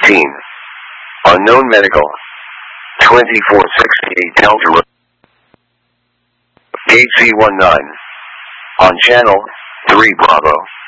15. Unknown Medical. 2468 Delta Road. Gate C19. On channel 3 Bravo.